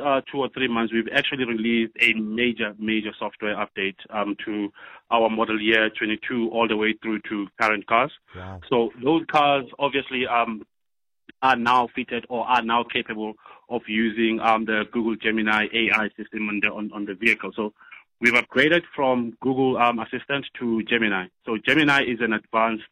2 or 3 months, we've actually released a major software update to our model year 22 all the way through to current cars. Wow. So those cars obviously are now fitted or are now capable of using the Google Gemini AI system on the vehicle. So we've upgraded from Google Assistant to Gemini. So Gemini is an advanced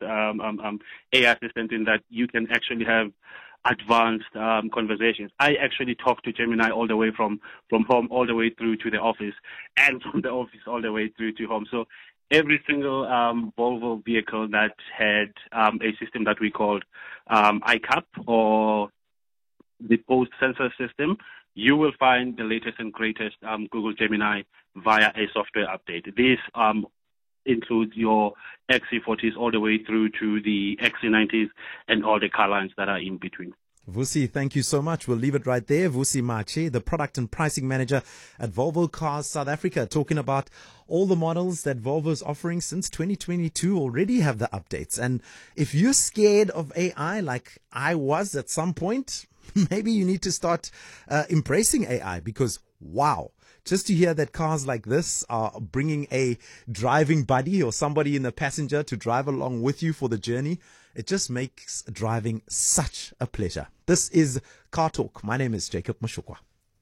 AI assistant in that you can actually have advanced conversations. I actually talk to Gemini all the way from home all the way through to the office, and from the office all the way through to home. So every single Volvo vehicle that had a system that we called iCap or the post sensor system, you will find the latest and greatest Google Gemini via a software update. This includes your XC40s all the way through to the XC90s and all the car lines that are in between. Vusi, thank you so much. We'll leave it right there. Vusi Mache, the product and pricing manager at Volvo Cars South Africa, talking about all the models that Volvo is offering since 2022 already have the updates. And if you're scared of AI like I was at some point, maybe you need to start embracing AI, because wow, just to hear that cars like this are bringing a driving buddy or somebody in the passenger to drive along with you for the journey, it just makes driving such a pleasure. This is Car Talk. My name is Jacob Mashukwa.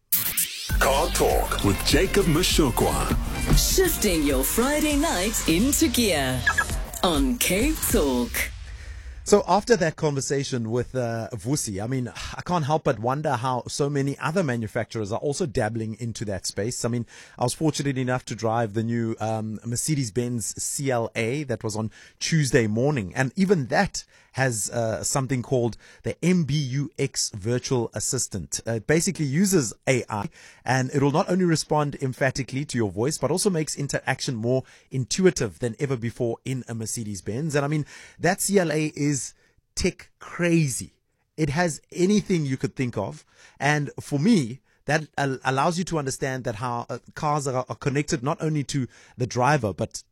Car Talk with Jacob Mashukwa. Shifting your Friday night into gear on Cape Talk. So after that conversation with Vusi, I mean, I can't help but wonder how so many other manufacturers are also dabbling into that space. I mean, I was fortunate enough to drive the new Mercedes-Benz CLA that was on Tuesday morning. And even that has something called the MBUX Virtual Assistant. It basically uses AI, and it will not only respond emphatically to your voice, but also makes interaction more intuitive than ever before in a Mercedes-Benz. And I mean, that CLA is tech crazy. It has anything you could think of. And for me, that allows you to understand that how cars are connected not only to the driver, but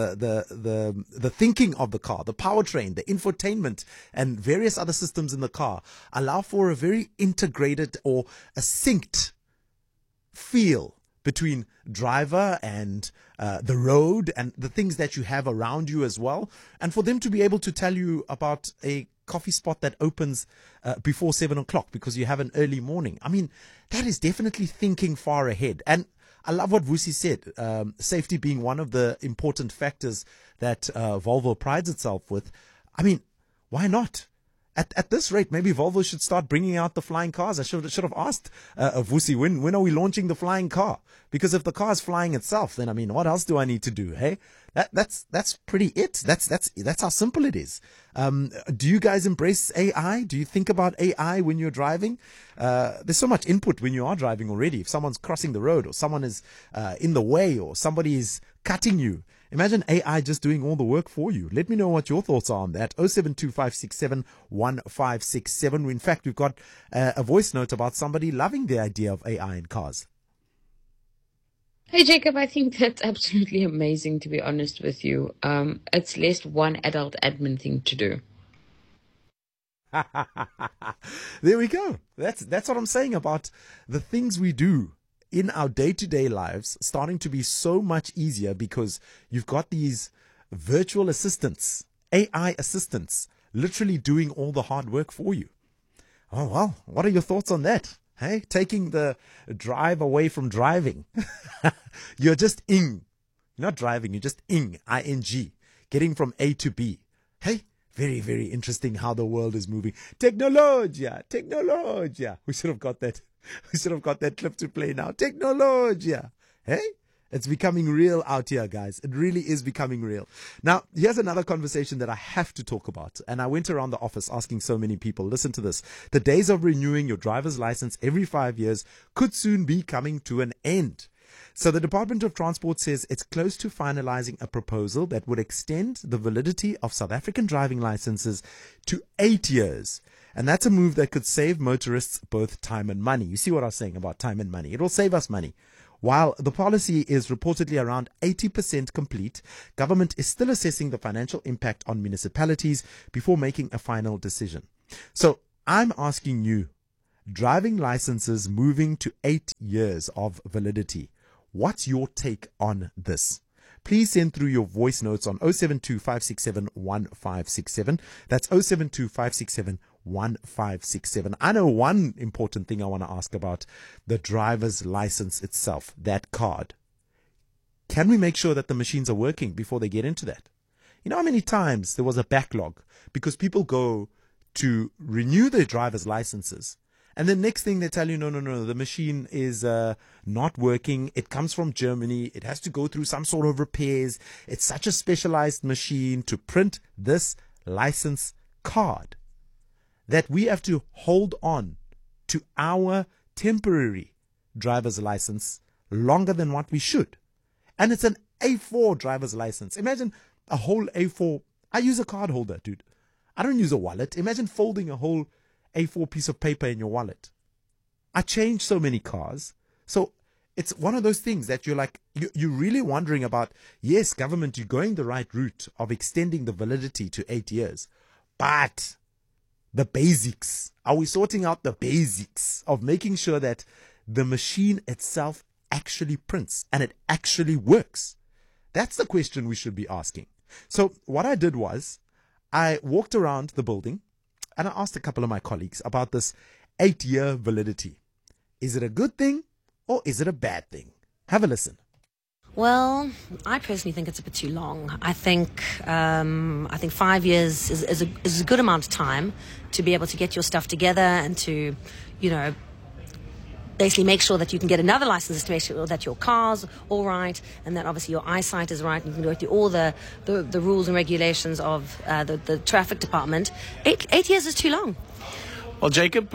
the thinking of the car, the powertrain, the infotainment, and various other systems in the car allow for a very integrated or a synced feel between driver and the road and the things that you have around you as well. And for them to be able to tell you about a coffee spot that opens before 7 o'clock because you have an early morning. I mean, that is definitely thinking far ahead. And I love what Vusi said, safety being one of the important factors that Volvo prides itself with. I mean, why not? At this rate, maybe Volvo should start bringing out the flying cars. I should have asked Vusi, when are we launching the flying car? Because if the car is flying itself, then I mean, what else do I need to do? Hey, that's pretty it. That's how simple it is. Do you guys embrace AI? Do you think about AI when you're driving? There's so much input when you are driving already. If someone's crossing the road, or someone is in the way, or somebody is cutting you, imagine AI just doing all the work for you. Let me know what your thoughts are on that. 0725671567. In fact, we've got a voice note about somebody loving the idea of AI in cars. Hey, Jacob, I think that's absolutely amazing, to be honest with you. It's less one adult admin thing to do. There we go. That's what I'm saying about the things we do in our day-to-day lives starting to be so much easier because you've got these virtual assistants, AI assistants, literally doing all the hard work for you. Oh, well, what are your thoughts on that? Hey, taking the drive away from driving. You're just You're not driving, you're just ing, getting from A to B. Hey, very, very interesting how the world is moving. Technologia. We should have got that. We should have got that clip to play now. Technologia. Hey, it's becoming real out here, guys. It really is becoming real. Now, here's another conversation that I have to talk about. And I went around the office asking so many people, listen to this. The days of renewing your driver's license every 5 years could soon be coming to an end. So the Department of Transport says it's close to finalizing a proposal that would extend the validity of South African driving licenses to 8 years. And that's a move that could save motorists both time and money. You see what I was saying about time and money. It will save us money. While the policy is reportedly around 80% complete, government is still assessing the financial impact on municipalities before making a final decision. So I'm asking you, driving licenses moving to 8 years of validity. What's your take on this? Please send through your voice notes on 072 567 1567. That's 072 567 1567. I know one important thing I want to ask about the driver's license itself, that card. Can we make sure that the machines are working before they get into that? You know how many times there was a backlog because people go to renew their driver's licenses, and the next thing they tell you, no, the machine is not working. It comes from Germany. It has to go through some sort of repairs. It's such a specialized machine to print this license card that we have to hold on to our temporary driver's license longer than what we should. And it's an A4 driver's license. Imagine a whole A4. I use a card holder, dude. I don't use a wallet. Imagine folding a whole A4 piece of paper in your wallet. I change so many cars. So it's one of those things that you're like, you're really wondering about. Yes, government, you're going the right route of extending the validity to 8 years. But the basics, are we sorting out the basics of making sure that the machine itself actually prints and it actually works? That's the question we should be asking. So what I did was I walked around the building and I asked a couple of my colleagues about this 8-year validity. Is it a good thing or is it a bad thing? Have a listen. Well, I personally think it's a bit too long. I think 5 years is a good amount of time to be able to get your stuff together and to, basically make sure that you can get another license to make sure that your car's all right and that obviously your eyesight is right and you can go through all the rules and regulations of the traffic department. 8 years is too long. Well, Jacob,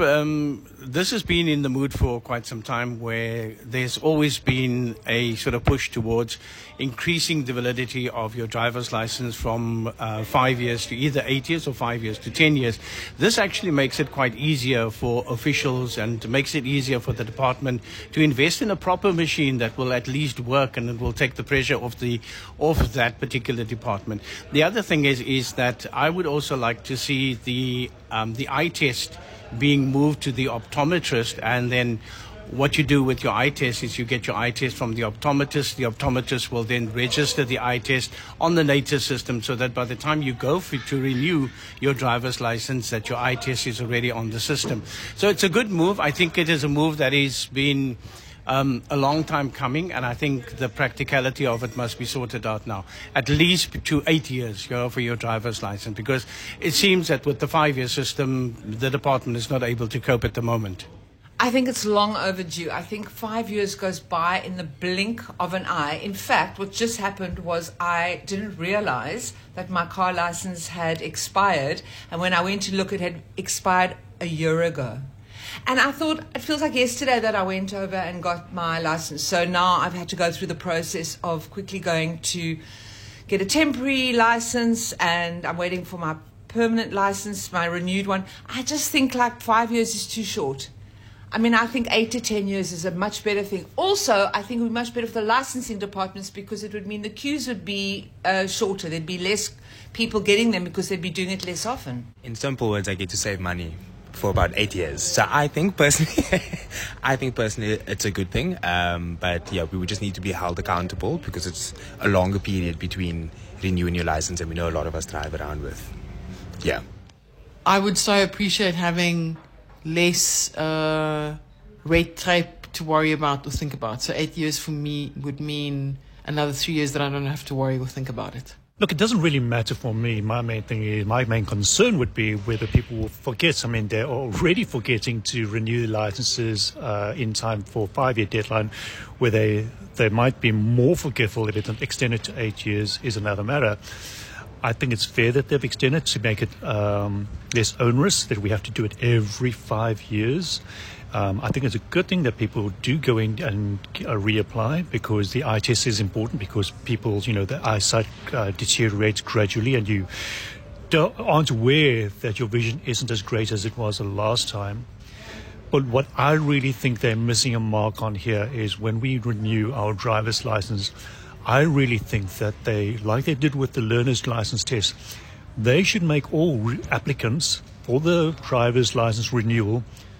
this has been in the mood for quite some time where there's always been a sort of push towards increasing the validity of your driver's license from 5 years to either 8 years or 5 years to 10 years. This actually makes it quite easier for officials and makes it easier for the department to invest in a proper machine that will at least work and it will take the pressure off that particular department. The other thing is that I would also like to see the eye test being moved to the optometrist, and then what you do with your eye test is you get your eye test from the optometrist. The optometrist will then register the eye test on the NATIS system so that by the time you go to renew your driver's license, that your eye test is already on the system. So it's a good move. I think it is a move that has been a long time coming, and I think the practicality of it must be sorted out now, at least to 8 years for your driver's license, because it seems that with the 5-year system, the department is not able to cope at the moment. I think it's long overdue. I think 5 years goes by in the blink of an eye. In fact, what just happened was I didn't realize that my car license had expired, and when I went to look, it had expired a year ago. And I thought, it feels like yesterday that I went over and got my license. So now I've had to go through the process of quickly going to get a temporary license, and I'm waiting for my permanent license, my renewed one. I just think like 5 years is too short. I mean, I think 8 to 10 years is a much better thing. Also, I think it would be much better for the licensing departments because it would mean the queues would be shorter. There'd be less people getting them because they'd be doing it less often. In simple words, I get to save money for about 8 years. So I think personally, it's a good thing. But yeah, we would just need to be held accountable because it's a longer period between renewing your license, and we know a lot of us drive around with. Yeah. I would so appreciate having less red tape to worry about or think about. So 8 years for me would mean another 3 years that I don't have to worry or think about it. Look, it doesn't really matter for me. My main concern would be whether people will forget. I mean, they're already forgetting to renew licenses in time for 5-year deadline. Where they might be more forgetful if it's extended to 8 years is another matter. I think it's fair that they've extended to make it less onerous, that we have to do it every 5 years. I think it's a good thing that people do go in and reapply, because the eye test is important, because people's, the eyesight deteriorates gradually, and you aren't aware that your vision isn't as great as it was the last time. But what I really think they're missing a mark on here is when we renew our driver's license, I really think that like they did with the learner's license test, they should make all applicants for the driver's license renewal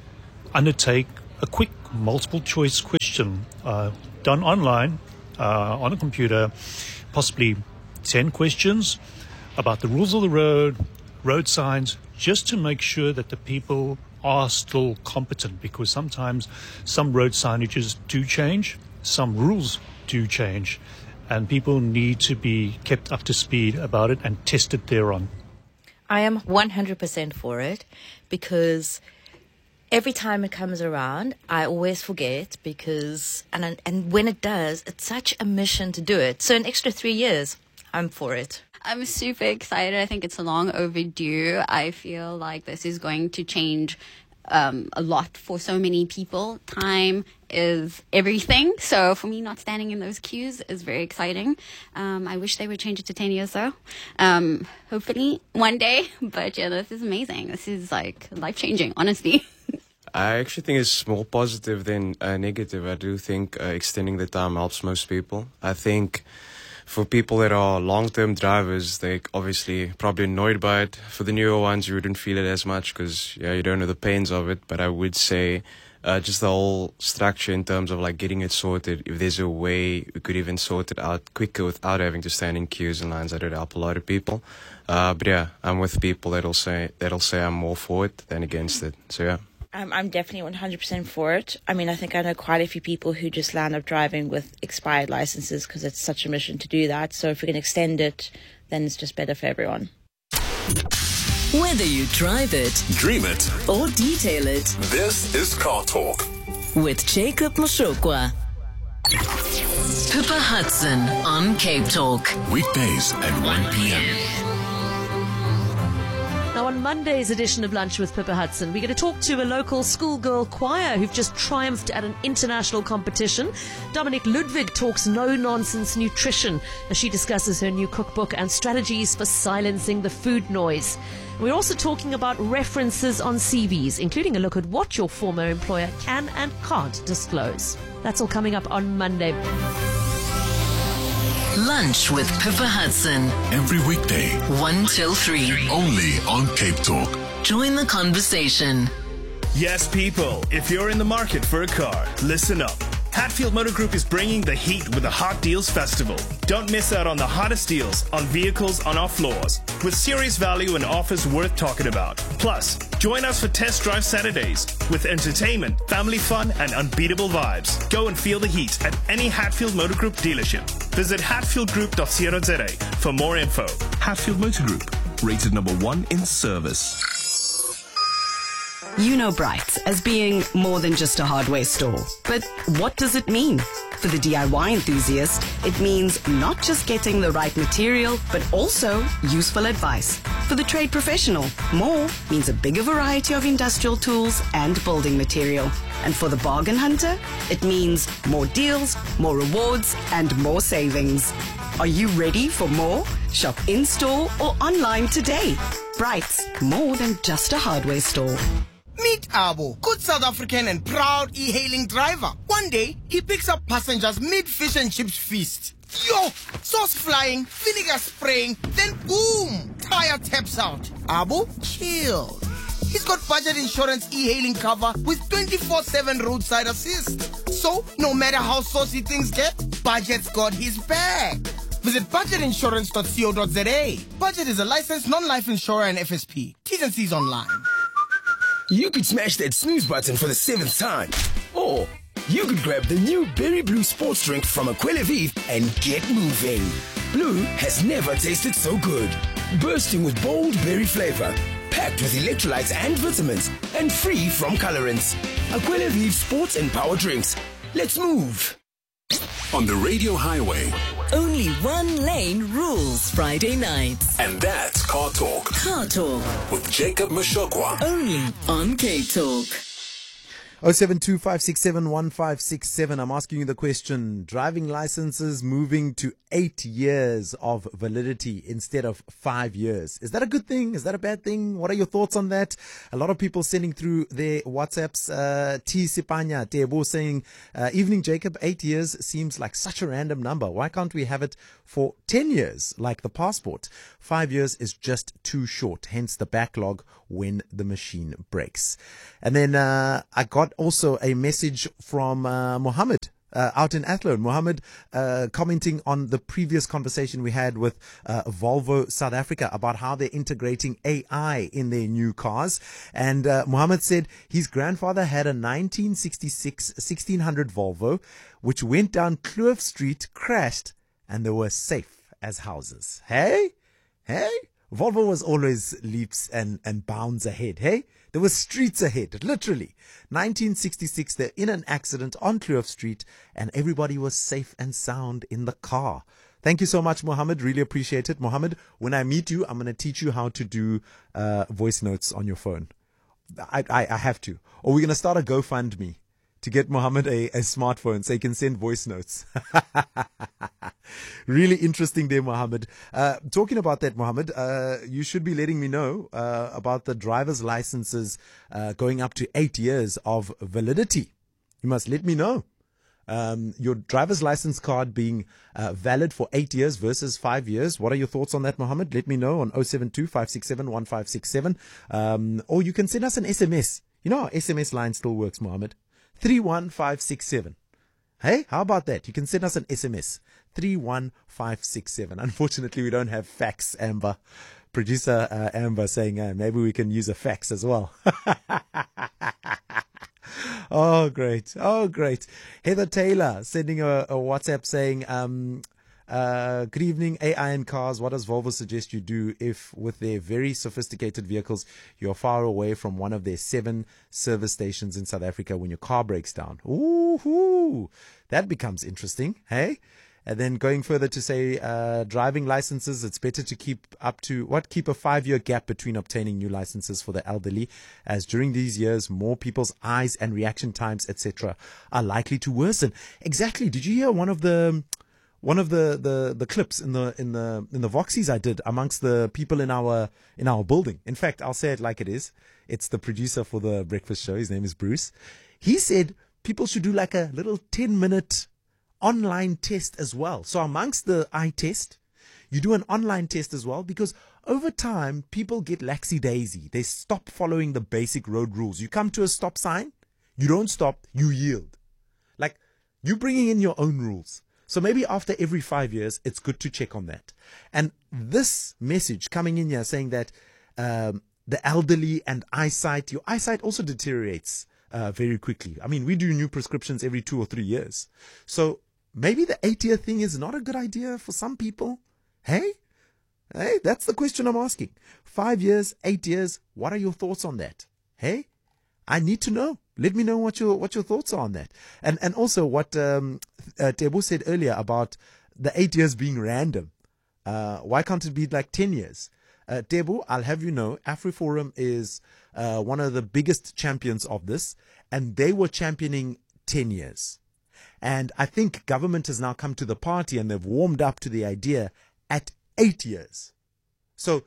undertake a quick multiple choice question done online on a computer, possibly 10 questions about the rules of the road signs, just to make sure that the people are still competent, because sometimes some road signages do change, some rules do change, and people need to be kept up to speed about it and tested thereon. I am 100% for it, because every time it comes around, I always forget, because and when it does, it's such a mission to do it. So an extra 3 years, I'm for it. I'm super excited. I think it's long overdue. I feel like this is going to change a lot for so many people. Time is everything. So for me, not standing in those queues is very exciting. I wish they would change it to 10 years though. Hopefully one day. But yeah, this is amazing. This is like life-changing, honestly. I actually think it's more positive than negative. I do think extending the time helps most people. I think for people that are long-term drivers, they obviously probably annoyed by it. For the newer ones, you wouldn't feel it as much because you don't know the pains of it. But I would say just the whole structure in terms of like getting it sorted. If there's a way we could even sort it out quicker without having to stand in queues and lines, that would help a lot of people. But yeah, I'm with people that'll say I'm more for it than against it. So yeah. I'm definitely 100% for it. I mean, I think I know quite a few people who just land up driving with expired licenses because it's such a mission to do that. So if we can extend it, then it's just better for everyone. Whether you drive it, Dream it. or detail it, This is Car Talk. with Jacob Mashokwa. Pippa Hudson on Cape Talk. Weekdays at 1 p.m. Now, on Monday's edition of Lunch with Pippa Hudson, we're going to talk to a local schoolgirl choir who've just triumphed at an international competition. Dominic Ludwig talks no-nonsense nutrition as she discusses her new cookbook and strategies for silencing the food noise. We're also talking about references on CVs, including a look at what your former employer can and can't disclose. That's all coming up on Monday. Lunch with Pippa Hudson. Every weekday, 1 till 3. only on Cape Talk. Join the conversation. Yes, people, if you're in the market for a car, listen up. Hatfield Motor Group is bringing the heat with the Hot Deals Festival. Don't miss out on the hottest deals on vehicles on our floors, with serious value and offers worth talking about. Plus, join us for Test Drive Saturdays with entertainment, family fun, and unbeatable vibes. Go and feel the heat at any Hatfield Motor Group dealership. Visit hatfieldgroup.co.za for more info. Hatfield Motor Group, rated number 1 in service. You know Bright as being more than just a hardware store. But what does it mean? For the DIY enthusiast, it means not just getting the right material, but also useful advice. For the trade professional, more means a bigger variety of industrial tools and building material. And for the bargain hunter, it means more deals, more rewards, and more savings. Are you ready for more? Shop in-store or online today. Bright's more than just a hardware store. Meet Abo, good South African and proud e-hailing driver. One day, he picks up passengers mid-fish and chips feast. Yo, sauce flying, vinegar spraying, then boom, tire taps out. Abo, chill. He's got budget insurance e-hailing cover with 24/7 roadside assist. So, no matter how saucy things get, Budget's got his back. Visit budgetinsurance.co.za. Budget is a licensed non-life insurer and FSP. T's and C's online. You could smash that snooze button for the 7th time. Or you could grab the new Berry Blue sports drink from Aquila Vive and get moving. Blue has never tasted so good. Bursting with bold berry flavor. Packed with electrolytes and vitamins. And free from colorants. Aquila Vive sports and power drinks. Let's move. On the radio highway. Only one lane rules Friday nights. And that's Car Talk. Car Talk. With Jacob Mashokwa. Only on Cape Talk. 0725671567. I'm asking you the question. Driving licenses moving to 8 years of validity instead of 5 years. Is that a good thing? Is that a bad thing? What are your thoughts on that? A lot of people sending through their WhatsApps. T. Sipanya Tebo saying, evening Jacob, 8 years seems like such a random number. Why can't we have it for 10 years like the passport? 5 years is just too short, hence the backlog. when the machine breaks. And then I got also a message from Mohammed out in Athlone. Mohammed commenting on the previous conversation we had with Volvo South Africa about how they're integrating AI in their new cars. And Mohammed said his grandfather had a 1966 1600 Volvo which went down Kloof Street, crashed, and they were safe as houses. Hey? Volvo was always leaps and bounds ahead. Hey? There were streets ahead, literally. 1966, they're in an accident on Kloof Street, and everybody was safe and sound in the car. Thank you so much, Mohammed. Really appreciate it. Mohammed, when I meet you, I'm going to teach you how to do voice notes on your phone. I have to. Or we're going to start a GoFundMe to get Mohammed a smartphone so he can send voice notes. Really interesting there, Mohammed. Talking about that, Mohammed, you should be letting me know about the driver's licenses going up to 8 years of validity. You must let me know. Your driver's license card being valid for 8 years versus 5 years. What are your thoughts on that, Mohammed? Let me know on 072-567-1567. Or you can send us an SMS. You know our SMS line still works, Mohammed. 31567. Hey, how about that? You can send us an SMS. 31567. Unfortunately, we don't have fax, Amber. Producer Amber saying maybe we can use a fax as well. Oh, great. Heather Taylor sending a WhatsApp saying, good evening, AI in cars. What does Volvo suggest you do if with their very sophisticated vehicles, you're far away from one of their 7 service stations in South Africa when your car breaks down? Ooh, that becomes interesting. Hey? And then going further to say, driving licenses, it's better to keep a 5-year gap between obtaining new licenses for the elderly, as during these years, more people's eyes and reaction times, etc., are likely to worsen. Exactly. Did you hear one of the clips in the Voxies I did amongst the people in our building? In fact, I'll say it like it is. It's the producer for the breakfast show. His name is Bruce. He said people should do like a little 10-minute online test as well. So amongst the eye test, you do an online test as well, because over time people get laxy-daisy. They stop following the basic road rules. You come to a stop sign, you don't stop, you yield. Like, you're bringing in your own rules. So maybe after every 5 years, it's good to check on that. And this message coming in here saying that the elderly and your eyesight also deteriorates very quickly. I mean, we do new prescriptions every 2 or 3 years. So maybe the 8-year thing is not a good idea for some people. Hey, that's the question I'm asking. 5 years, 8 years, what are your thoughts on that? Hey, I need to know. Let me know what your thoughts are on that. And also what Tebo said earlier about the 8 years being random. Why can't it be like 10 years? Tebo, I'll have you know, AfriForum is one of the biggest champions of this, and they were championing 10 years. And I think government has now come to the party and they've warmed up to the idea at 8 years. So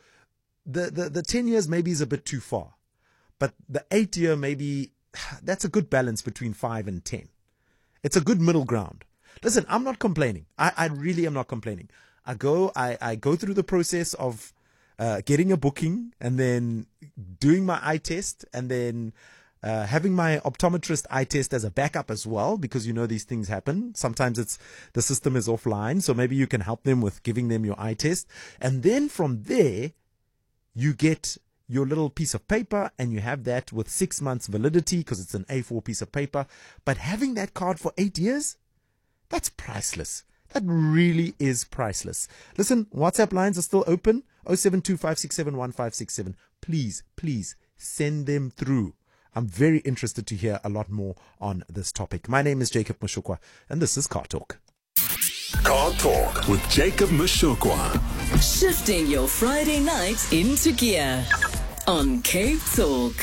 the 10 years maybe is a bit too far. But the 8 year maybe, that's a good balance between 5 and 10. It's a good middle ground. Listen, I'm not complaining. I really am not complaining. I go through the process of getting a booking and then doing my eye test and then having my optometrist eye test as a backup as well, because you know these things happen. Sometimes the system is offline, so maybe you can help them with giving them your eye test. And then from there, you get your little piece of paper and you have that with 6 months validity because it's an A4 piece of paper. But having that card for 8 years, that's priceless. That really is priceless. Listen, WhatsApp lines are still open. 072-567-1567. Please send them through. I'm very interested to hear a lot more on this topic. My name is Jacob Moshokwa, and this is Car Talk. Car Talk with Jacob Moshokwa. Shifting your Friday night into gear on Cape Talk.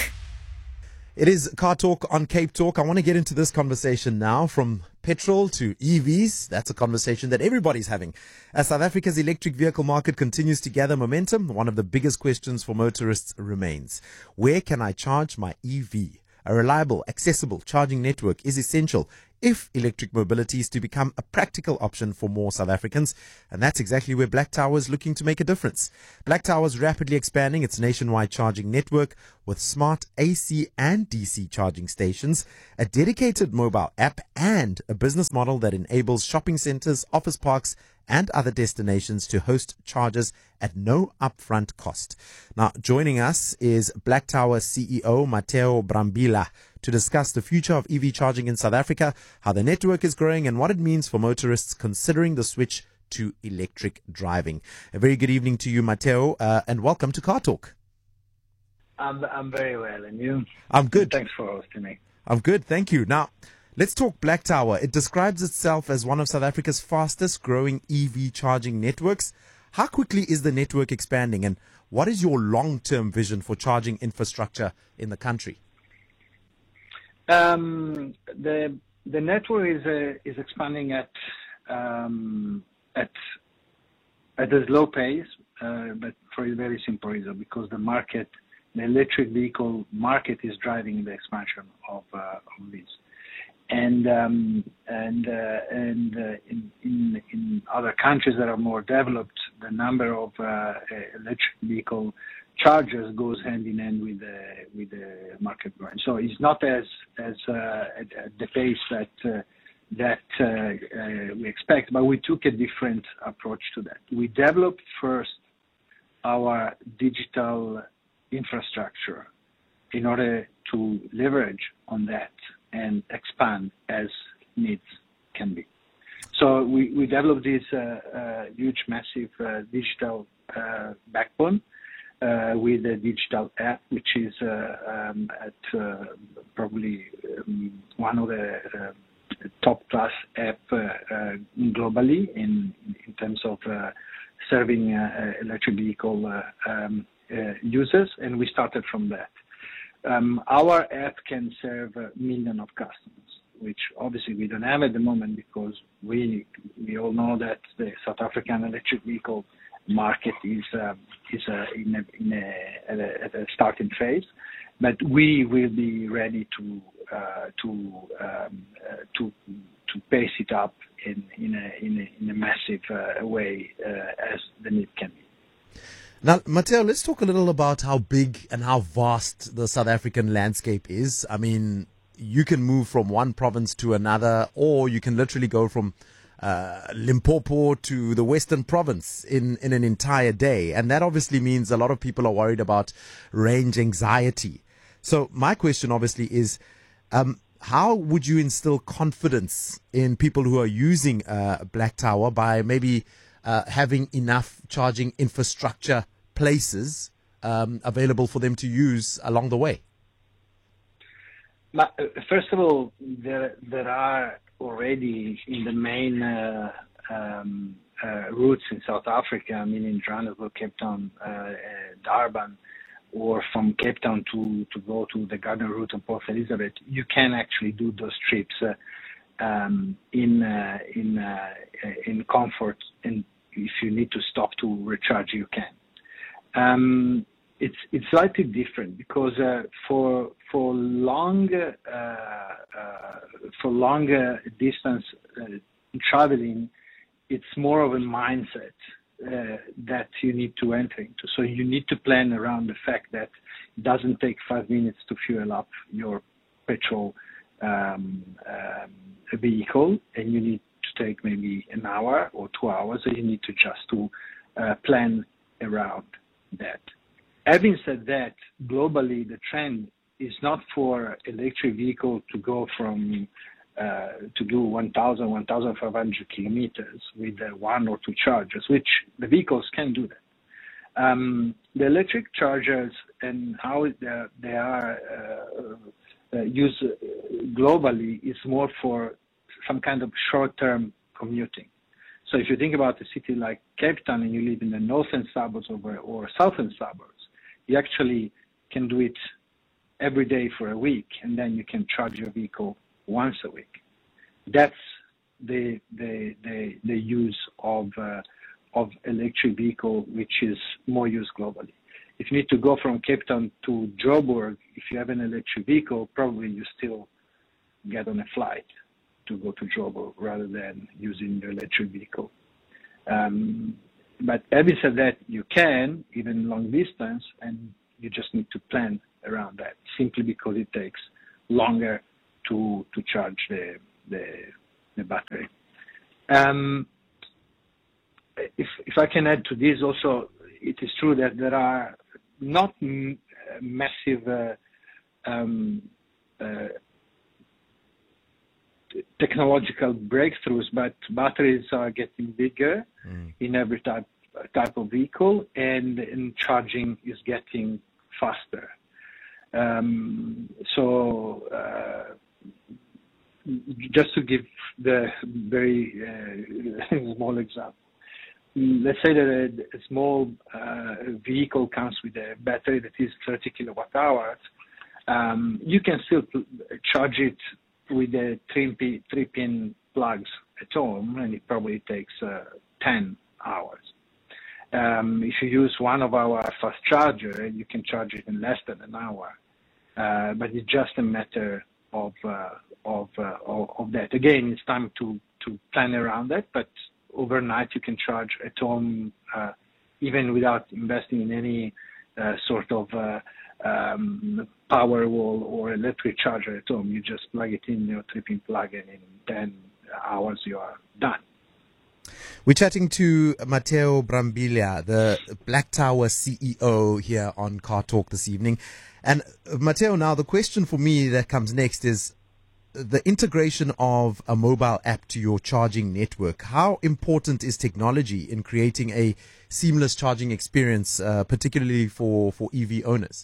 It is Car Talk on Cape Talk. I want to get into this conversation now, from petrol to EVs. That's a conversation that everybody's having. As South Africa's electric vehicle market continues to gather momentum, one of the biggest questions for motorists remains: where can I charge my EV? A reliable, accessible charging network is essential if electric mobility is to become a practical option for more South Africans. And that's exactly where Black Tower is looking to make a difference. Black Tower is rapidly expanding its nationwide charging network with smart AC and DC charging stations, a dedicated mobile app, and a business model that enables shopping centers, office parks, and other destinations to host chargers at no upfront cost. Now, joining us is Black Tower CEO Matteo Brambilla to discuss the future of EV charging in South Africa, how the network is growing, and what it means for motorists considering the switch to electric driving. A very good evening to you, Matteo, and welcome to Car Talk. I'm very well, and you? I'm good. Thanks for hosting me. I'm good, thank you. Now, let's talk Black Tower. It describes itself as one of South Africa's fastest growing EV charging networks. How quickly is the network expanding, and what is your long-term vision for charging infrastructure in the country? The network is expanding at a slow pace, but for a very simple reason, because the electric vehicle market is driving the expansion of this. And in other countries that are more developed, the number of electric vehicle chargers goes hand in hand with the market growing. So it's not as at the pace that we expect, but we took a different approach to that. We developed first our digital infrastructure in order to leverage on that and expand as needs can be. So we developed this huge, massive digital backbone with a digital app, which is probably one of the top-class app globally in terms of serving electric vehicle users, and we started from that. Our app can serve millions of customers, which obviously we don't have at the moment because we all know that the South African electric vehicle market is at a starting phase, but we will be ready to pace it up in a massive way as the need can be. Now, Matteo, let's talk a little about how big and how vast the South African landscape is. I mean, you can move from one province to another, or you can literally go from Limpopo to the Western Province in an entire day. And that obviously means a lot of people are worried about range anxiety. So my question obviously is, how would you instill confidence in people who are using Black Tower by maybe having enough charging infrastructure places available for them to use along the way? First of all, there are already in the main routes in South Africa, meaning Johannesburg, Cape Town, Durban, or from Cape Town to go to the Garden Route and Port Elizabeth, you can actually do those trips in comfort, and if you need to stop to recharge, you can. It's slightly different because for longer distance traveling, it's more of a mindset that you need to enter into. So you need to plan around the fact that it doesn't take 5 minutes to fuel up your petrol vehicle, and you need to take maybe an hour or 2 hours, so you need to just plan around that. Having said that, globally the trend is not for electric vehicle to go from to do 1,500 kilometers with one or two chargers, which the vehicles can do that. The electric chargers and how they are used globally is more for some kind of short-term commuting. So if you think about a city like Cape Town and you live in the northern suburbs or southern suburbs, you actually can do it every day for a week, and then you can charge your vehicle once a week. That's the use of electric vehicle, which is more used globally. If you need to go from Cape Town to Joburg, if you have an electric vehicle, probably you still get on a flight go to Joburg rather than using the electric vehicle. But having said that, you can, even long distance, and you just need to plan around that, simply because it takes longer to charge the battery. If I can add to this also, it is true that there are not massive technological breakthroughs, but batteries are getting bigger in every type of vehicle, and charging is getting faster. Just to give the very small example, let's say that a small vehicle comes with a battery that is 30 kilowatt hours. You can still charge it with the 3-pin plugs at home, and it probably takes 10 hours. If you use one of our fast charger, you can charge it in less than an hour. But it's just a matter of that. Again, it's time to plan around that, but overnight you can charge at home even without investing in any sort of power wall or electric charger at home. You just plug it in your 3-pin plug, and in 10 hours you are done. We're chatting to Matteo Brambilla, the Black Tower CEO, here on Car Talk this evening. And Matteo, now the question for me that comes next is the integration of a mobile app to your charging network. How important is technology in creating a seamless charging experience, particularly for EV owners?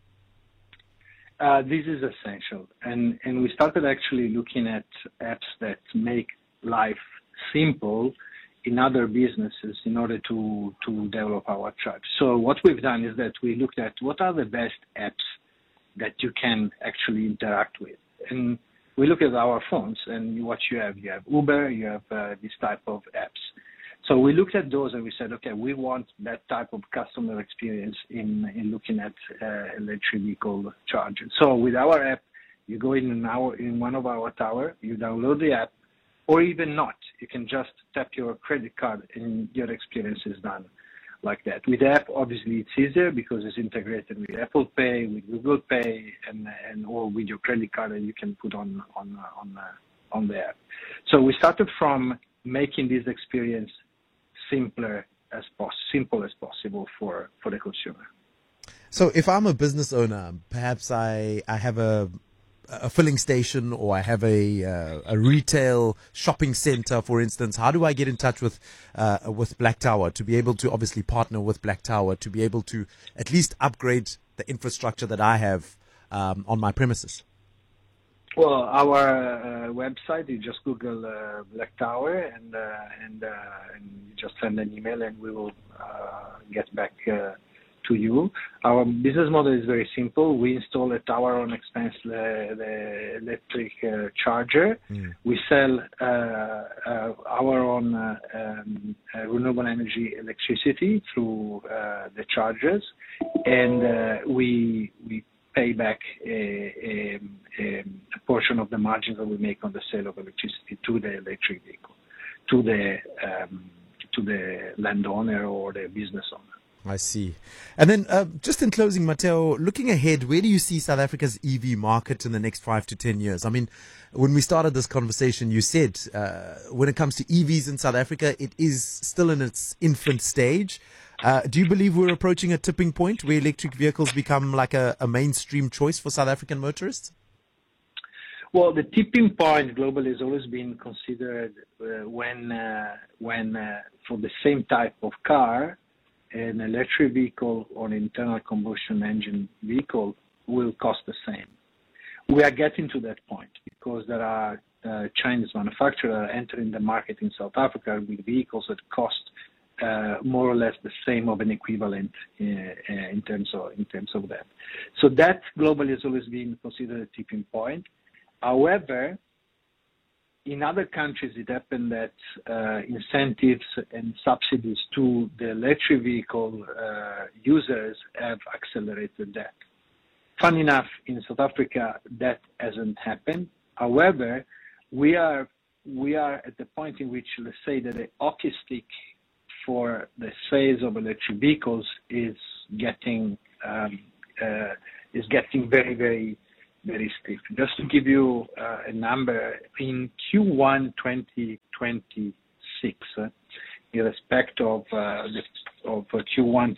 This is essential. And we started actually looking at apps that make life simple in other businesses in order to develop our charge. So what we've done is that we looked at what are the best apps that you can actually interact with. And we look at our phones, and what you have Uber, you have this type of apps. So we looked at those and we said, okay, we want that type of customer experience in looking at electric vehicle charging. So with our app, you go in one of our tower, you download the app, or even not. You can just tap your credit card and your experience is done like that. With the app, obviously it's easier because it's integrated with Apple Pay, with Google Pay, and or with your credit card that you can put on the app. So we started from making this experience simple as possible for the consumer. So if I'm a business owner, perhaps I have a filling station, or I have a retail shopping center, for instance, how do I get in touch with Black Tower to be able to obviously partner with Black Tower to be able to at least upgrade the infrastructure that I have on my premises? Well, our website, you just Google Black Tower and you just send an email and we will get back to you. Our business model is very simple. We install at our own expense the electric charger. We sell our own renewable energy electricity through the chargers, and we pay back a portion of the margins that we make on the sale of electricity to the electric vehicle, to the landowner or the business owner. I see. And then just in closing, Matteo, looking ahead, where do you see South Africa's EV market in the next 5 to 10 years? I mean, when we started this conversation, you said when it comes to EVs in South Africa, it is still in its infant stage. Do you believe we're approaching a tipping point where electric vehicles become like a mainstream choice for South African motorists? Well, the tipping point globally has always been considered when for the same type of car, an electric vehicle or an internal combustion engine vehicle will cost the same. We are getting to that point because there are Chinese manufacturers entering the market in South Africa with vehicles that cost more or less the same of an equivalent in terms of that. So that globally has always been considered a tipping point. However, in other countries, it happened that incentives and subsidies to the electric vehicle users have accelerated that. Fun enough, in South Africa, that hasn't happened. However, we are at the point in which, let's say, that the hockey stick for the sales of electric vehicles is getting very, very, very steep. Just to give you a number, in Q1 2026, in respect of Q1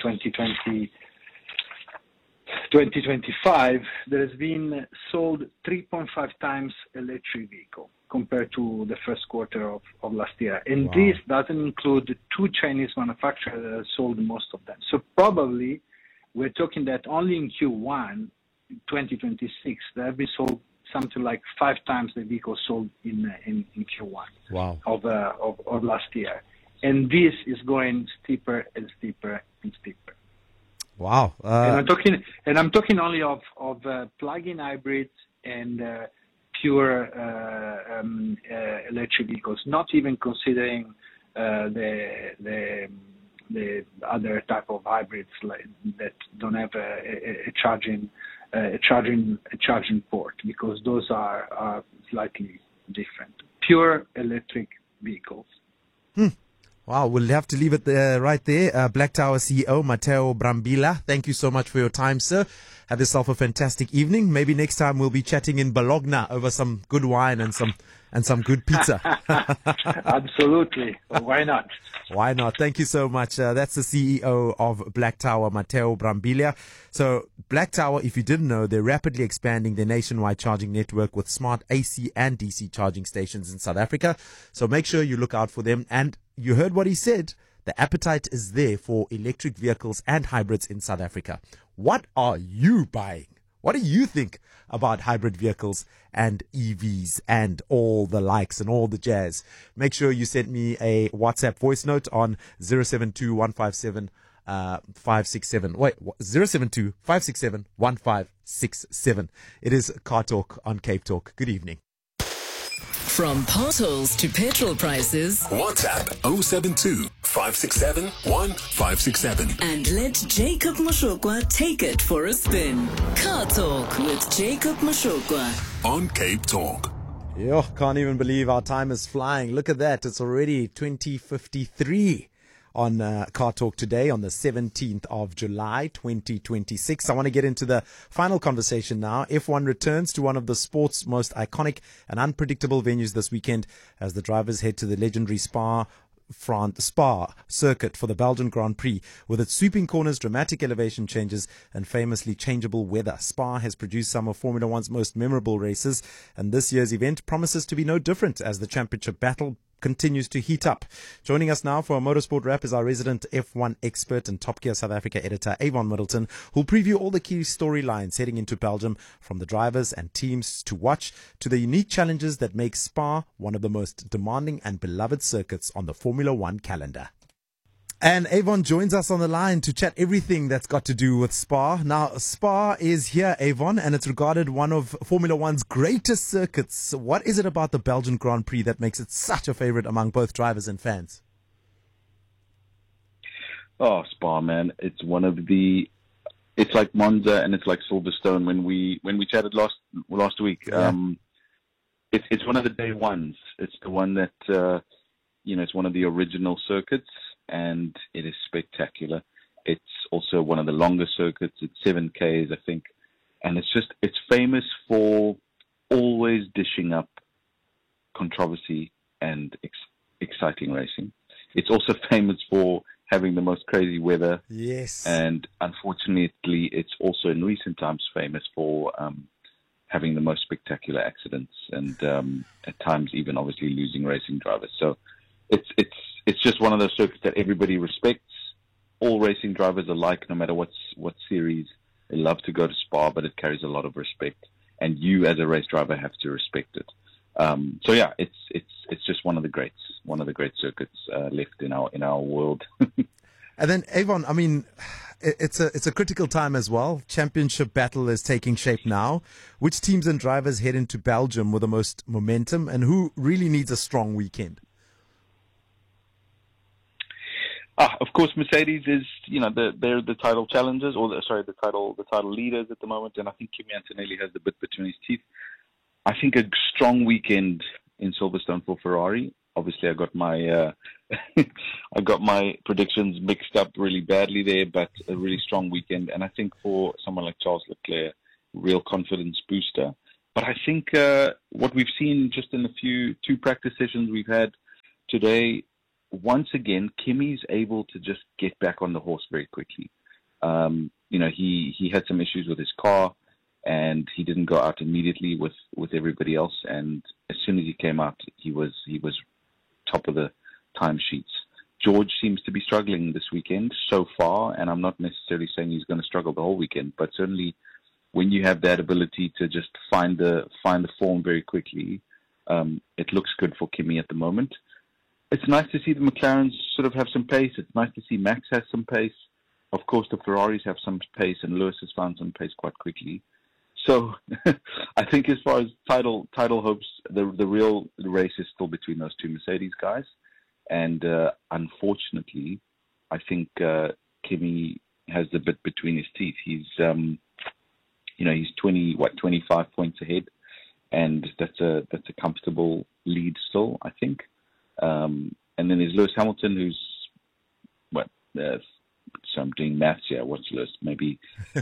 2025, there has been sold 3.5 times electric vehicle compared to the first quarter of last year. And this doesn't include the two Chinese manufacturers that have sold most of them. So probably we're talking that only in Q1 2026, there have been sold something like 5 times the vehicles sold in Q1 of last year. And this is going steeper and steeper and steeper. Wow! And I'm talking only of plug-in hybrids and pure electric vehicles, not even considering the other type of hybrids that don't have a charging port, because those are slightly different. Pure electric vehicles. Wow, we'll have to leave it there, right there. Black Tower CEO Matteo Brambilla, thank you so much for your time, sir. Have yourself a fantastic evening. Maybe next time we'll be chatting in Bologna over some good wine and some good pizza. Absolutely. Why not? Why not? Thank you so much. That's the CEO of Black Tower, Matteo Brambilla. So Black Tower, if you didn't know, they're rapidly expanding their nationwide charging network with smart AC and DC charging stations in South Africa. So make sure you look out for them. And you heard what he said. The appetite is there for electric vehicles and hybrids in South Africa. What are you buying? What do you think about hybrid vehicles and EVs and all the likes and all the jazz? Make sure you send me a WhatsApp voice note on 072-157-567. Wait, 072-567-1567. It is Car Talk on Cape Talk. Good evening. From potholes to petrol prices. WhatsApp 072-567-1567. And let Jacob Moshokwa take it for a spin. Car Talk with Jacob Moshokwa. On Cape Talk. Yo, can't even believe our time is flying. Look at that. It's already 20:53 on Car Talk today on the 17th of July 2026. I want to get into the final conversation now. F1 returns to one of the sport's most iconic and unpredictable venues this weekend as the drivers head to the legendary Spa circuit for the Belgian Grand Prix. With its sweeping corners, dramatic elevation changes, and famously changeable weather, Spa has produced some of Formula One's most memorable races, and this year's event promises to be no different as the championship battle continues to heat up. Joining us now for a motorsport wrap is our resident F1 expert and Top Gear South Africa editor, Avon Middleton, who'll preview all the key storylines heading into Belgium, from the drivers and teams to watch to the unique challenges that make Spa one of the most demanding and beloved circuits on the Formula One calendar. And Avon joins us on the line to chat everything that's got to do with Spa. Now, Spa is here, Avon, and it's regarded one of Formula One's greatest circuits. What is it about the Belgian Grand Prix that makes it such a favorite among both drivers and fans? Oh, Spa, man. It's one of the... It's like Monza and it's like Silverstone when we chatted last week. Yeah. It's one of the day ones. It's the one that, it's one of the original circuits. And it is spectacular. It's also one of the longest circuits. It's 7Ks, I think. And it's famous for always dishing up controversy and exciting racing. It's also famous for having the most crazy weather. Yes. And unfortunately, it's also in recent times famous for having the most spectacular accidents and at times even obviously losing racing drivers. So it's just one of those circuits that everybody respects. All racing drivers alike, no matter what series, they love to go to Spa, but it carries a lot of respect, and you as a race driver have to respect it. So yeah, it's just one of the great circuits left in our world. And then Avon, I mean, it's a critical time as well. Championship battle is taking shape now. Which teams and drivers head into Belgium with the most momentum, and who really needs a strong weekend? Of course, Mercedes is, they're the title challengers, the title leaders at the moment, and I think Kimi Antonelli has the bit between his teeth. I think a strong weekend in Silverstone for Ferrari. Obviously, I got my I got my predictions mixed up really badly there, but a really strong weekend. And I think for someone like Charles Leclerc, real confidence booster. But I think what we've seen just in the two practice sessions we've had today, once again, Kimi's able to just get back on the horse very quickly. He had some issues with his car, and he didn't go out immediately with everybody else. And as soon as he came out, he was top of the timesheets. George seems to be struggling this weekend so far, and I'm not necessarily saying he's going to struggle the whole weekend, but certainly when you have that ability to just find the form very quickly, it looks good for Kimi at the moment. It's nice to see the McLarens sort of have some pace. It's nice to see Max has some pace. Of course, the Ferraris have some pace, and Lewis has found some pace quite quickly. So I think as far as title hopes, the real race is still between those two Mercedes guys. And unfortunately, I think Kimi has the bit between his teeth. He's 25 points ahead, and that's a comfortable lead still, I think. And then there's Lewis Hamilton, who's so I'm doing maths here. What's Lewis? Maybe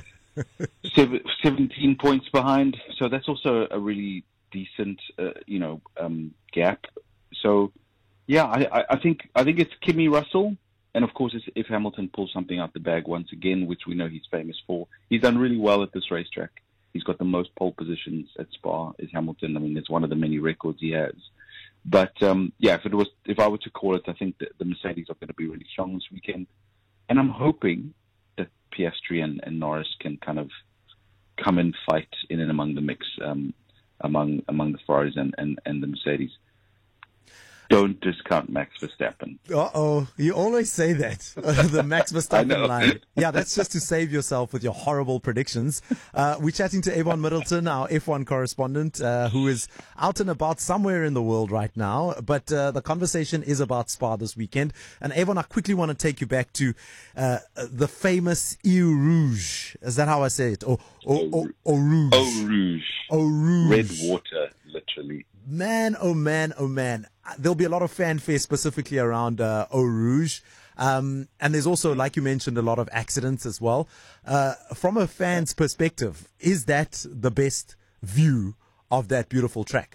17 points behind. So that's also a really decent, gap. So, yeah, I think it's Kimi Russell. And of course, if Hamilton pulls something out the bag once again, which we know he's famous for, he's done really well at this racetrack. He's got the most pole positions at Spa, is Hamilton. I mean, it's one of the many records he has. But if I were to call it, I think that the Mercedes are going to be really strong this weekend. And I'm hoping that Piastri and Norris can kind of come and fight in and among the mix, among the Ferraris and the Mercedes. Don't discount Max Verstappen. You always say that. The Max Verstappen line. Yeah, that's just to save yourself with your horrible predictions. We're chatting to Avon Middleton, our F1 correspondent, who is out and about somewhere in the world right now. But the conversation is about Spa this weekend. And Avon, I quickly want to take you back to the famous Eau Rouge. Is that how I say it? Eau Rouge. Eau Rouge. Eau Rouge. Red water, literally. Man, oh man, oh man. There'll be a lot of fanfare specifically around Eau Rouge. And there's also, like you mentioned, a lot of accidents as well. From a fan's perspective, is that the best view of that beautiful track?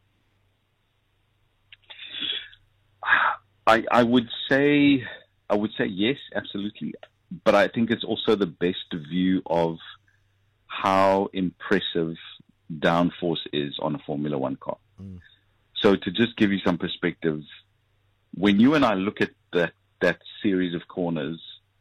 I would say yes, absolutely. But I think it's also the best view of how impressive downforce is on a Formula One car. So to just give you some perspective, when you and I look at that series of corners,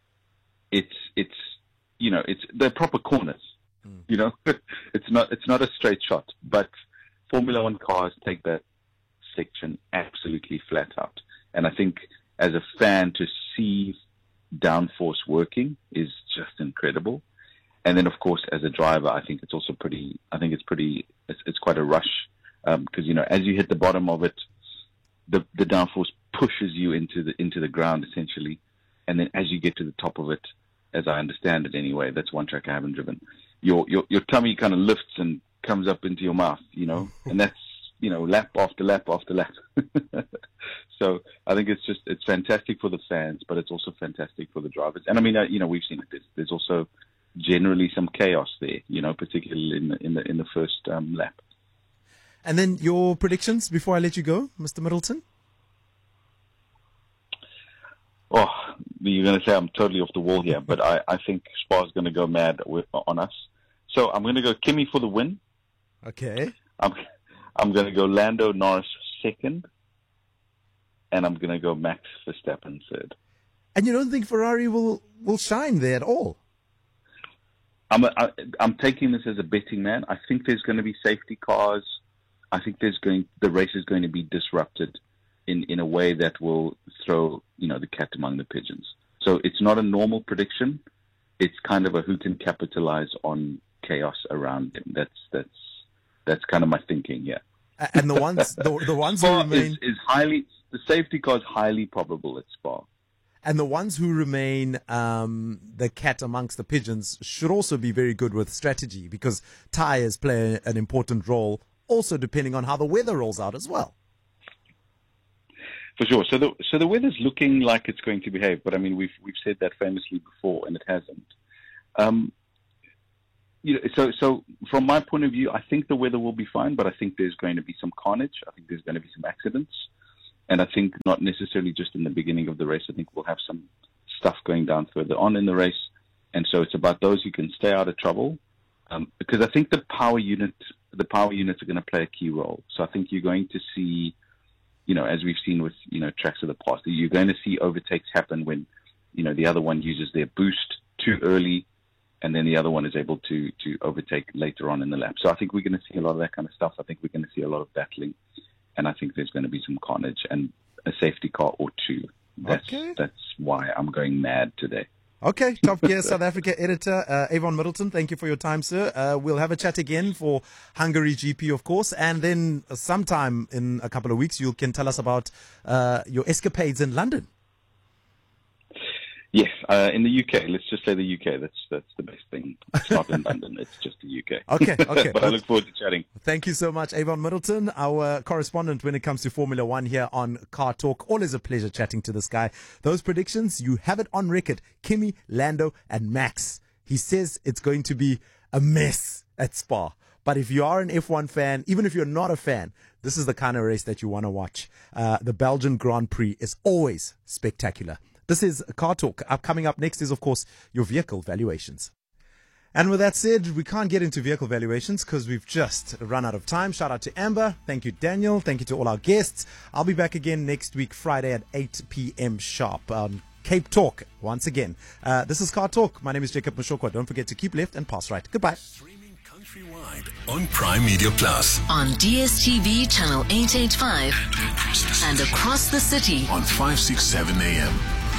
they're proper corners. It's not a straight shot, but Formula One cars take that section absolutely flat out. And I think as a fan to see downforce working is just incredible. And then, of course, as a driver, I think it's also it's quite a rush. Because as you hit the bottom of it, the downforce pushes you into the ground essentially, and then as you get to the top of it, as I understand it anyway, that's one track I haven't driven. Your tummy kind of lifts and comes up into your mouth, and that's lap after lap after lap. So I think it's fantastic for the fans, but it's also fantastic for the drivers. And I mean, we've seen it. There's also generally some chaos there, particularly in the first lap. And then your predictions before I let you go, Mr. Middleton? Oh, you're going to say I'm totally off the wall here, but I think Spa's going to go mad on us. So I'm going to go Kimi for the win. Okay. I'm going to go Lando Norris second, and I'm going to go Max Verstappen third. And you don't think Ferrari will shine there at all? I'm taking this as a betting man. I think there's going to be safety cars. I think the race is going to be disrupted in a way that will throw, the cat among the pigeons. So it's not a normal prediction. It's kind of a who can capitalize on chaos around him. That's kind of my thinking here. And the ones who remain the safety car is highly probable at Spa. And the ones who remain the cat amongst the pigeons should also be very good with strategy, because tires play an important role, also depending on how the weather rolls out as well. For sure. So the weather's looking like it's going to behave, but I mean we've said that famously before, and it hasn't. So from my point of view, I think the weather will be fine, but I think there's going to be some carnage. I think there's going to be some accidents, and I think not necessarily just in the beginning of the race. I think we'll have some stuff going down further on in the race, and so it's about those who can stay out of trouble, because I think the power units are going to play a key role. So I think you're going to see, as we've seen with tracks of the past, you're going to see overtakes happen when the other one uses their boost too early, and then the other one is able to overtake later on in the lap. So I think we're going to see a lot of that kind of stuff. I think we're going to see a lot of battling, and I think there's going to be some carnage and a safety car or two. That's why I'm going mad today. Okay, Top Gear South Africa editor Avon Middleton, thank you for your time, sir. We'll have a chat again for Hungary GP, of course, and then sometime in a couple of weeks you can tell us about your escapades in London. Yes, in the UK. Let's just say the UK. That's the best thing. It's not in London. It's just the UK. Okay. But I look forward to chatting. Thank you so much, Avon Middleton, our correspondent when it comes to Formula One here on Car Talk. Always a pleasure chatting to this guy. Those predictions, you have it on record. Kimi, Lando, and Max. He says it's going to be a mess at Spa. But if you are an F1 fan, even if you're not a fan, this is the kind of race that you want to watch. The Belgian Grand Prix is always spectacular. This is Car Talk. Coming up next is, of course, your vehicle valuations. And with that said, we can't get into vehicle valuations because we've just run out of time. Shout out to Amber. Thank you, Daniel. Thank you to all our guests. I'll be back again next week, Friday at 8 p.m. sharp on Cape Talk once again. This is Car Talk. My name is Jacob Mashokwa. Don't forget to keep left and pass right. Goodbye. Streaming countrywide on Prime Media Plus. On DSTV channel 885 and across the city on 567 AM.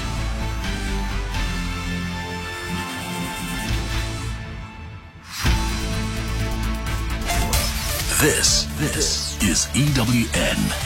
This is EWN.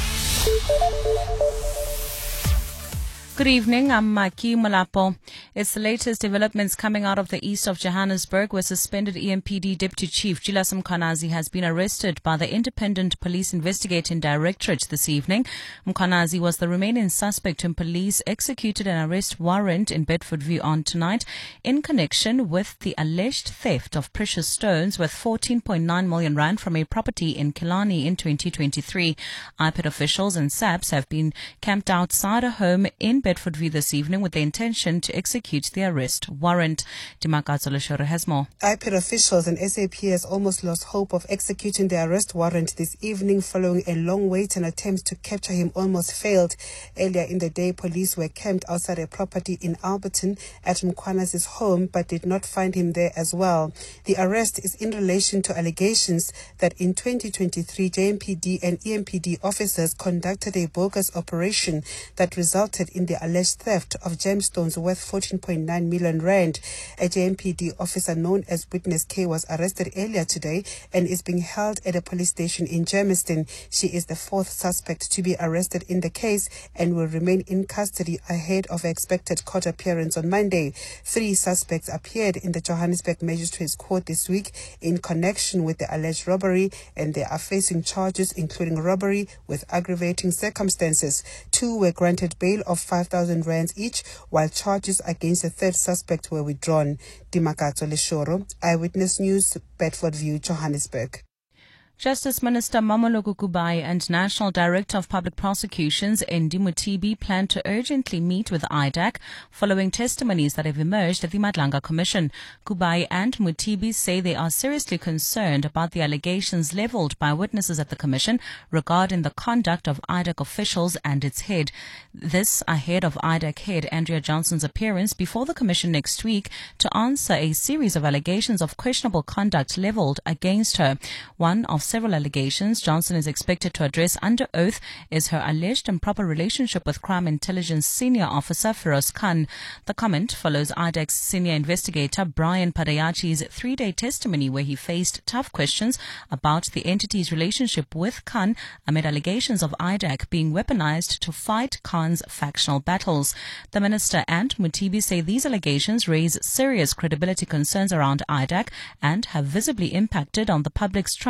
Good evening, I'm Maki Molapo. It's the latest developments coming out of the east of Johannesburg, where suspended EMPD Deputy Chief Julius Mkhwanazi has been arrested by the Independent Police Investigating Directorate this evening. Mkhwanazi was the remaining suspect whom police executed an arrest warrant in Bedfordview on tonight in connection with the alleged theft of precious stones worth 14.9 million rand from a property in Killarney in 2023. IPID officials and SAPS have been camped outside a home in Bedfordview this evening with the intention to execute the arrest warrant. Dimakatso Leshore has more. IPID officials and SAPS almost lost hope of executing the arrest warrant this evening following a long wait and attempts to capture him almost failed. Earlier in the day, police were camped outside a property in Alberton at Mkhwanazi's home but did not find him there as well. The arrest is in relation to allegations that in 2023, JMPD and EMPD officers conducted a bogus operation that resulted in the alleged theft of gemstones worth 14.9 million rand. A JMPD officer known as Witness K was arrested earlier today and is being held at a police station in Germiston. She is the fourth suspect to be arrested in the case and will remain in custody ahead of expected court appearance on Monday. 3 suspects appeared in the Johannesburg Magistrates Court this week in connection with the alleged robbery, and they are facing charges including robbery with aggravating circumstances. 2 were granted bail of 5,000 rands each, while charges against the third suspect were withdrawn. Dimakatso Leshoro, Eyewitness News, Bedfordview, Johannesburg. Justice Minister Mamoloko Kubai and National Director of Public Prosecutions Endi Mutibi plan to urgently meet with IDAC following testimonies that have emerged at the Madlanga Commission. Kubai and Mutibi say they are seriously concerned about the allegations levelled by witnesses at the Commission regarding the conduct of IDAC officials and its head. This ahead of IDAC head Andrea Johnson's appearance before the Commission next week to answer a series of allegations of questionable conduct levelled against her. One of several allegations Johnson is expected to address under oath is her alleged improper relationship with Crime Intelligence Senior Officer Feroz Khan. The comment follows IDAC's senior investigator Brian Padayachi's 3-day testimony where he faced tough questions about the entity's relationship with Khan amid allegations of IDAC being weaponized to fight Khan's factional battles. The minister and Mutibi say these allegations raise serious credibility concerns around IDAC and have visibly impacted on the public's trust in its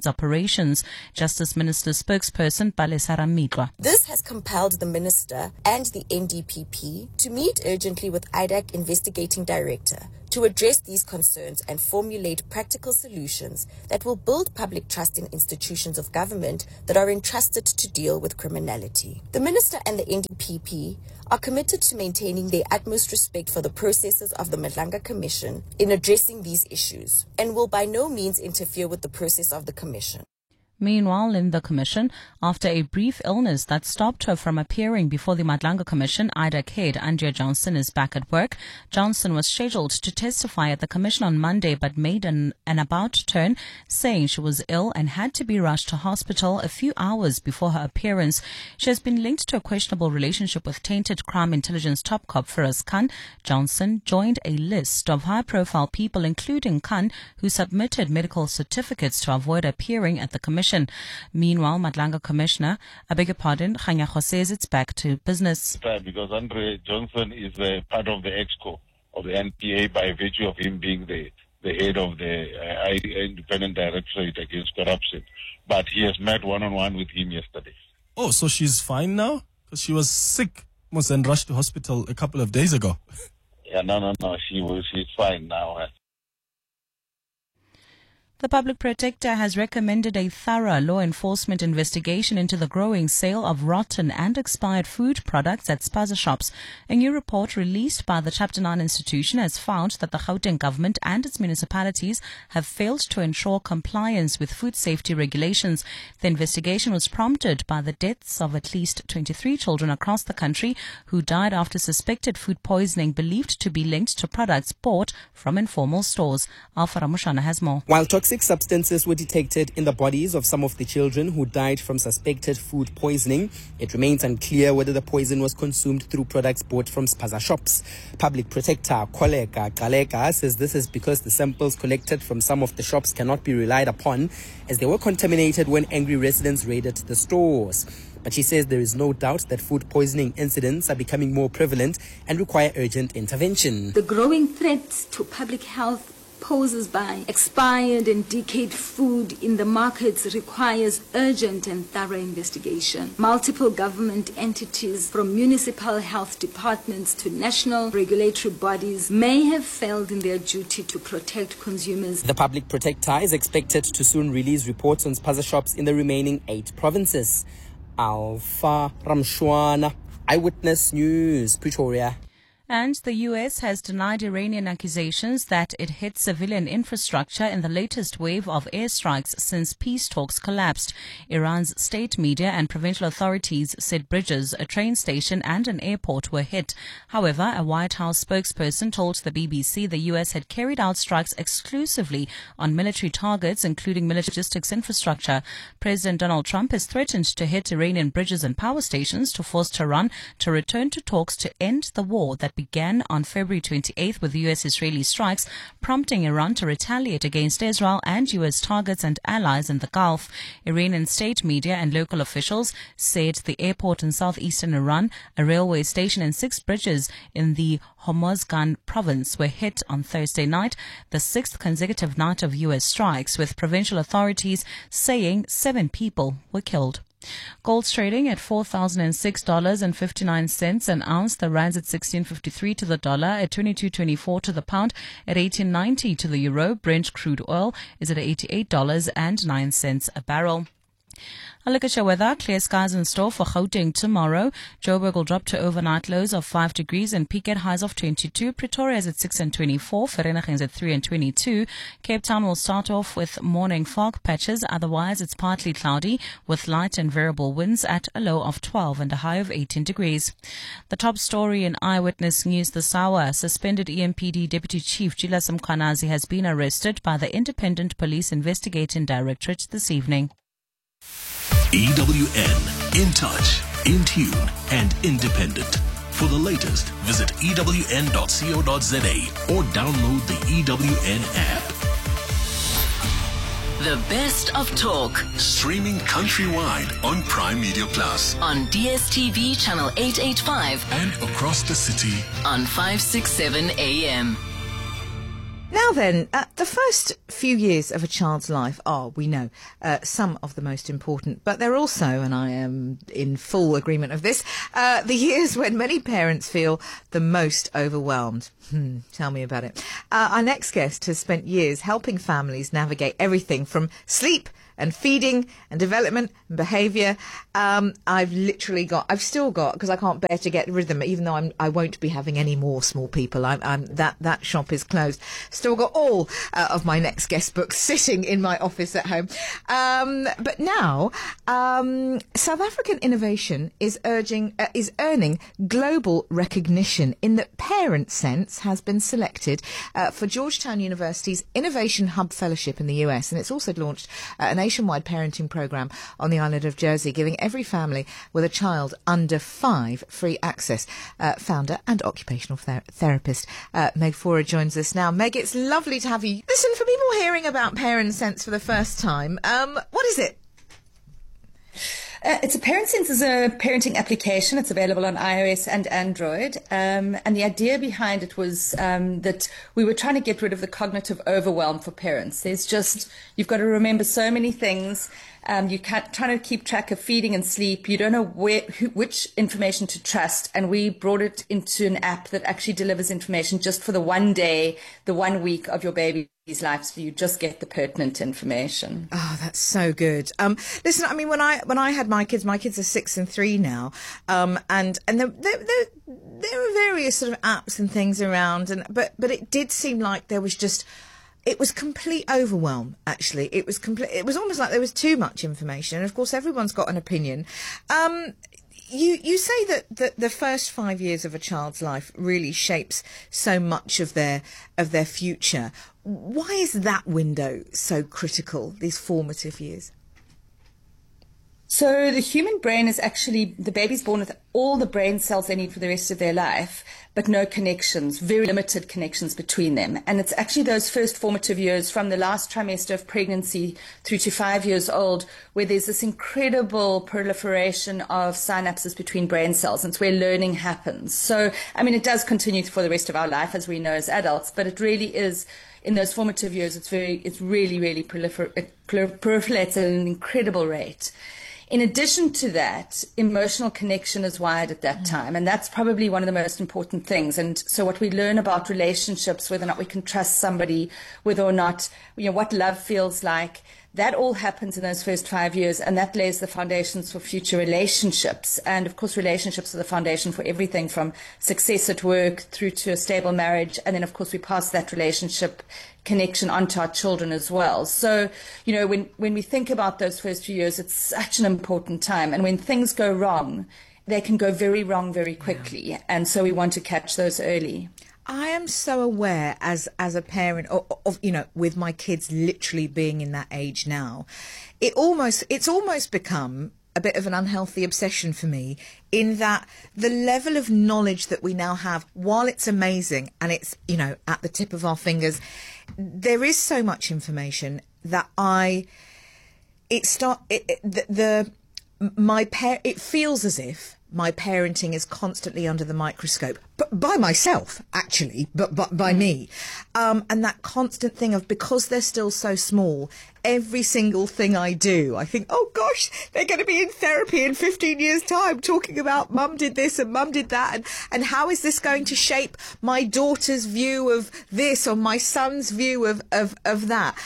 its operations. Justice Minister spokesperson Palesa Mitwa. This has compelled the Minister and the NDPP to meet urgently with IDAC Investigating Director to address these concerns and formulate practical solutions that will build public trust in institutions of government that are entrusted to deal with criminality. The Minister and the NDPP are committed to maintaining their utmost respect for the processes of the Madlanga Commission in addressing these issues and will by no means interfere with the process of the Commission. Meanwhile, in the Commission, after a brief illness that stopped her from appearing before the Madlanga Commission, IDAC head Andrea Johnson is back at work. Johnson was scheduled to testify at the Commission on Monday but made an about-turn, saying she was ill and had to be rushed to hospital a few hours before her appearance. She has been linked to a questionable relationship with tainted crime intelligence top cop Firoz Khan. Johnson joined a list of high-profile people, including Khan, who submitted medical certificates to avoid appearing at the Commission. Meanwhile, Madlanga Commissioner, Khanya says it's back to business. Because Andre Johnson is part of the EXCO of the NPA by virtue of him being the head of the Independent Directorate Against Corruption. But he has met one-on-one with him yesterday. Oh, so she's fine now? Because she was sick, was then rushed to hospital a couple of days ago. Yeah, no. She's fine now. The Public Protector has recommended a thorough law enforcement investigation into the growing sale of rotten and expired food products at spaza shops. A new report released by the Chapter 9 institution has found that the Gauteng government and its municipalities have failed to ensure compliance with food safety regulations. The investigation was prompted by the deaths of at least 23 children across the country who died after suspected food poisoning believed to be linked to products bought from informal stores. Alpha Ramushana has more. While toxic substances were detected in the bodies of some of the children who died from suspected food poisoning, it remains unclear whether the poison was consumed through products bought from spaza shops. Public Protector Koleka Galeka says this is because the samples collected from some of the shops cannot be relied upon as they were contaminated when angry residents raided the stores. But she says there is no doubt that food poisoning incidents are becoming more prevalent and require urgent intervention. The growing threats to public health poses by expired and decayed food in the markets requires urgent and thorough investigation. Multiple government entities, from municipal health departments to national regulatory bodies, may have failed in their duty to protect consumers. The Public Protector is expected to soon release reports on spaza shops in the remaining 8 provinces. Alpha Ramshwana, Eyewitness News, Pretoria. And the U.S. has denied Iranian accusations that it hit civilian infrastructure in the latest wave of airstrikes since peace talks collapsed. Iran's state media and provincial authorities said bridges, a train station and an airport were hit. However, a White House spokesperson told the BBC the U.S. had carried out strikes exclusively on military targets, including military logistics infrastructure. President Donald Trump has threatened to hit Iranian bridges and power stations to force Tehran to return to talks to end the war that began on February 28th with U.S.-Israeli strikes, prompting Iran to retaliate against Israel and U.S. targets and allies in the Gulf. Iranian state media and local officials said the airport in southeastern Iran, a railway station and 6 bridges in the Hormozgan province were hit on Thursday night, the 6th consecutive night of U.S. strikes, with provincial authorities saying 7 people were killed. Gold's trading at $4,006.59 an ounce. The rand's at 16.53 to the dollar, at 22.24 to the pound, at 18.90 to the euro. Brent crude oil is at $88.09 a barrel. A look at your weather. Clear skies in store for Gauteng tomorrow. Joburg will drop to overnight lows of 5 degrees and peak at highs of 22. Pretoria is at 6 and 24. Vereeniging is at 3 and 22. Cape Town will start off with morning fog patches. Otherwise, it's partly cloudy with light and variable winds at a low of 12 and a high of 18 degrees. The top story in Eyewitness News this hour. Suspended EMPD Deputy Chief Julius Mkhwanazi has been arrested by the Independent Police Investigating Directorate this evening. EWN, in touch, in tune, and independent. For the latest, visit ewn.co.za or download the EWN app. The best of talk. Streaming countrywide on Prime Media Plus. On DSTV channel 885. And across the city on 567 AM. Now then, the first few years of a child's life are, we know, some of the most important, but they're also, and I am in full agreement of this, the years when many parents feel the most overwhelmed. Tell me about it. Our next guest has spent years helping families navigate everything from sleep and feeding and development and behaviour. I've still got, because I can't bear to get rid of them, even though I won't be having any more small people. That shop is closed. Still got all of my next guest books sitting in my office at home. But now, South African innovation is earning global recognition in that Parent Sense has been selected for Georgetown University's Innovation Hub Fellowship in the US, and it's also launched an nationwide parenting program on the island of Jersey, giving every family with a child under 5 free access. Founder and occupational therapist Meg Fora joins us now. Meg, it's lovely to have you. Listen, for people hearing about Parent Sense for the first time, what is it? Parent Sense is a parenting application. It's available on iOS and Android. And the idea behind it was that we were trying to get rid of the cognitive overwhelm for parents. You've got to remember so many things. You can't trying to keep track of feeding and sleep. You don't know which information to trust. And we brought it into an app that actually delivers information just for the one day, the 1 week of your baby's life, so you just get the pertinent information. Oh, that's so good. Listen, I mean, when I had my kids are 6 and 3 now, and there were various sort of apps and things around, but it did seem like there was it was complete overwhelm, actually. It was almost like there was too much information. And of course, everyone's got an opinion. You say that the first 5 years of a child's life really shapes so much of their future. Why is that window so critical, these formative years? So the human brain is actually, the baby's born with all the brain cells they need for the rest of their life, but no connections, very limited connections between them. And it's actually those first formative years from the last trimester of pregnancy through to 5 years old where there's this incredible proliferation of synapses between brain cells. And it's where learning happens. So, I mean, it does continue for the rest of our life, as we know as adults, but it really is, in those formative years, it's really, really proliferates at an incredible rate. In addition to that, emotional connection is wired at that time, and that's probably one of the most important things. And so what we learn about relationships, whether or not we can trust somebody, whether or not, what love feels like, that all happens in those first 5 years, and that lays the foundations for future relationships. And of course, relationships are the foundation for everything from success at work through to a stable marriage. And then, of course, we pass that relationship connection onto our children as well. So, when we think about those first few years, it's such an important time. And when things go wrong, they can go very wrong very quickly. Yeah. And so we want to catch those early. I am so aware as a parent of with my kids literally being in that age now, it's almost become a bit of an unhealthy obsession for me, in that the level of knowledge that we now have, while it's amazing and it's, at the tip of our fingers, there is so much information that it feels as if my parenting is constantly under the microscope, but by myself, actually, but by me. And that constant thing of, because they're still so small, every single thing I do, I think, oh gosh, they're going to be in therapy in 15 years' time talking about mum did this and mum did that. And how is this going to shape my daughter's view of this or my son's view of that?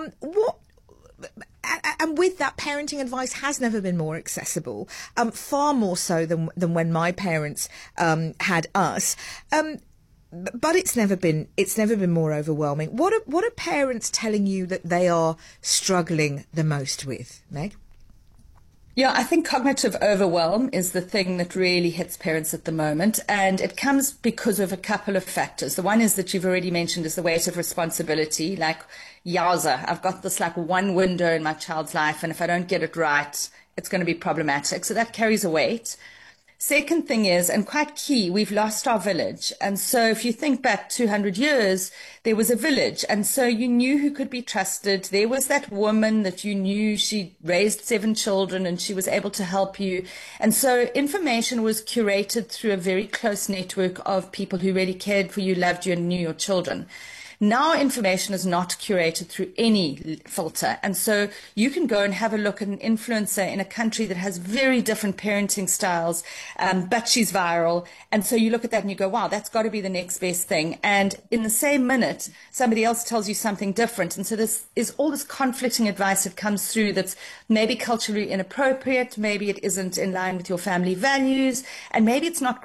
And with that, parenting advice has never been more accessible, far more so than when my parents had us. But it's never been more overwhelming. What are parents telling you that they are struggling the most with, Meg? Yeah, I think cognitive overwhelm is the thing that really hits parents at the moment, and it comes because of a couple of factors. The one is that you've already mentioned is the weight of responsibility. Like, yowza, I've got this one window in my child's life, and if I don't get it right, it's going to be problematic. So that carries a weight. Second thing is, and quite key, we've lost our village. And so if you think back 200 years, there was a village. And so you knew who could be trusted. There was that woman that you knew, she raised 7 children and she was able to help you. And so information was curated through a very close network of people who really cared for you, loved you, and knew your children. Now information is not curated through any filter. And so you can go and have a look at an influencer in a country that has very different parenting styles, but she's viral. And so you look at that and you go, wow, that's got to be the next best thing. And in the same minute, somebody else tells you something different. And so this is all this conflicting advice that comes through that's maybe culturally inappropriate, maybe it isn't in line with your family values, and maybe it's not